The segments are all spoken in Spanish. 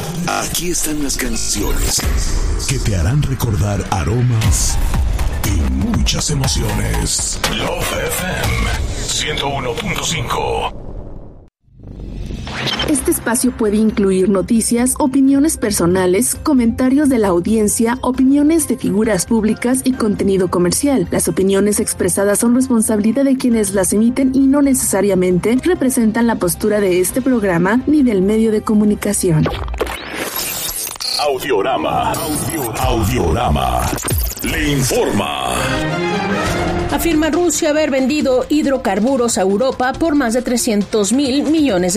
Aquí están las canciones que te harán recordar aromas y muchas emociones. Love FM 101.5. Este espacio puede incluir noticias, opiniones personales, comentarios de la audiencia, opiniones de figuras públicas y contenido comercial. Las opiniones expresadas son responsabilidad de quienes las emiten y no necesariamente representan la postura de este programa ni del medio de comunicación. Audiorama. Le informa. Afirma Rusia haber vendido hidrocarburos a Europa por más de $300 mil millones.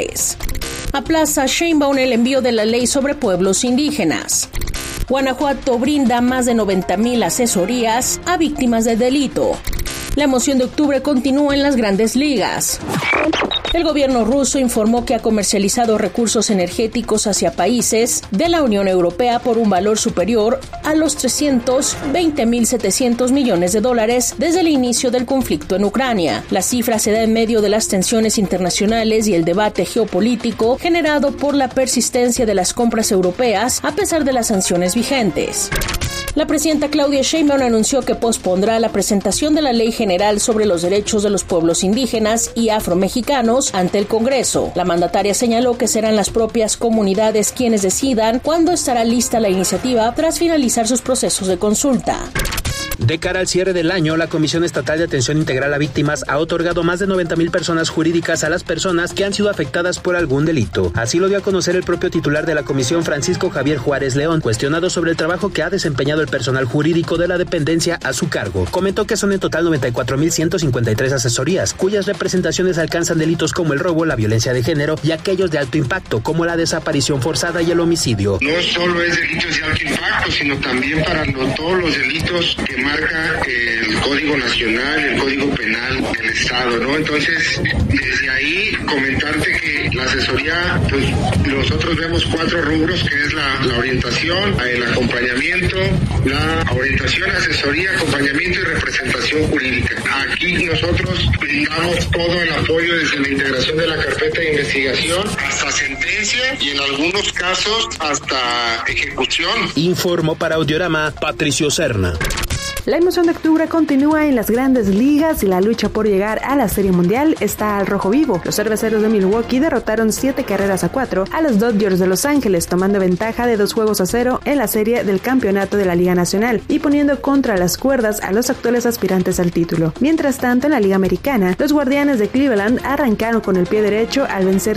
Aplaza Sheinbaum el envío de la ley sobre pueblos indígenas. Guanajuato brinda más de 90,000 asesorías a víctimas de delito. La emoción de octubre continúa en las grandes ligas. El gobierno ruso informó que ha comercializado recursos energéticos hacia países de la Unión Europea por un valor superior a los $320,700 millones desde el inicio del conflicto en Ucrania. La cifra se da en medio de las tensiones internacionales y el debate geopolítico generado por la persistencia de las compras europeas a pesar de las sanciones vigentes. La presidenta Claudia Sheinbaum anunció que pospondrá la presentación de la Ley General sobre los Derechos de los Pueblos Indígenas y Afromexicanos ante el Congreso. La mandataria señaló que serán las propias comunidades quienes decidan cuándo estará lista la iniciativa tras finalizar sus procesos de consulta. De cara al cierre del año, la Comisión Estatal de Atención Integral a Víctimas ha otorgado más de 90,000 personas jurídicas a las personas que han sido afectadas por algún delito. Así lo dio a conocer el propio titular de la comisión, Francisco Javier Juárez León, cuestionado sobre el trabajo que ha desempeñado el personal jurídico de la dependencia a su cargo. Comentó que son en total 94,153 asesorías, cuyas representaciones alcanzan delitos como el robo, la violencia de género y aquellos de alto impacto, como la desaparición forzada y el homicidio. No solo es delitos de alto impacto, sino también para todos los delitos que marca el Código Nacional, el Código Penal del Estado, ¿no? Entonces, desde ahí, comentarte que la asesoría, pues nosotros vemos 4 rubros, que es la orientación, el acompañamiento, la orientación, asesoría, acompañamiento y representación jurídica. Aquí nosotros brindamos todo el apoyo desde la integración de la carpeta de investigación hasta sentencia y en algunos casos hasta ejecución. Informó para Audiorama Patricio Serna. La emoción de octubre continúa en las grandes ligas y la lucha por llegar a la Serie Mundial está al rojo vivo. Los cerveceros de Milwaukee derrotaron 7-4 a los Dodgers de Los Ángeles, tomando ventaja de 2-0 en la serie del campeonato de la Liga Nacional y poniendo contra las cuerdas a los actuales aspirantes al título. Mientras tanto, en la Liga Americana, los Guardianes de Cleveland arrancaron con el pie derecho al vencer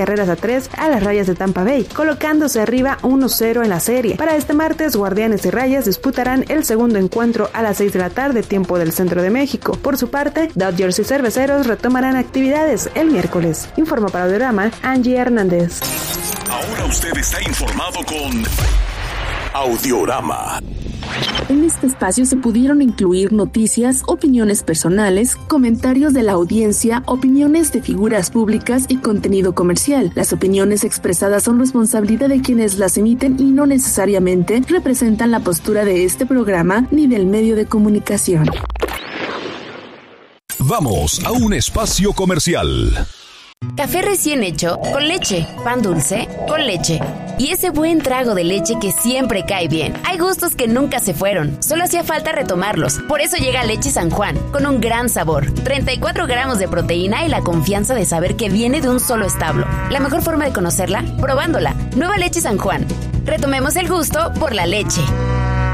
7-3 a las Rayas de Tampa Bay, colocándose arriba 1-0 en la serie. Para este martes, Guardianes y Rayas disputarán el segundo encuentro a las 6 de la tarde, tiempo del centro de México. Por su parte, Dodgers y Cerveceros retomarán actividades el miércoles. Informa para Audiorama, Angie Hernández. Ahora usted está informado con Audiorama. En este espacio se pudieron incluir noticias, opiniones personales, comentarios de la audiencia, opiniones de figuras públicas y contenido comercial. Las opiniones expresadas son responsabilidad de quienes las emiten y no necesariamente representan la postura de este programa ni del medio de comunicación. Vamos a un espacio comercial. Café recién hecho con leche, pan dulce con leche y ese buen trago de leche que siempre cae bien. Hay gustos que nunca se fueron, solo hacía falta retomarlos. Por eso llega Leche San Juan, con un gran sabor, 34 gramos de proteína y la confianza de saber que viene de un solo establo. La mejor forma de conocerla, probándola. Nueva Leche San Juan. Retomemos el gusto por la leche.